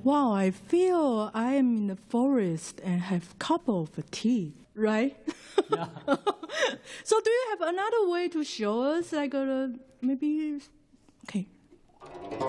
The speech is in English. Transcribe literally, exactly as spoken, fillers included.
wow, I feel I am in the forest and have couple of teeth, right? Yeah. So do you have another way to show us, like, uh, maybe, okay.